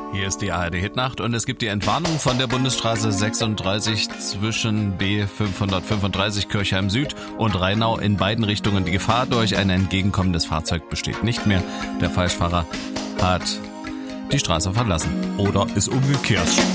Hier ist die ARD-Hitnacht und es gibt die Entwarnung von der Bundesstraße 36 zwischen B535 Kirchheim Süd und Rheinau in beiden Richtungen. Die Gefahr durch ein entgegenkommendes Fahrzeug besteht nicht mehr. Der Falschfahrer hat die Straße verlassen oder ist umgekehrt.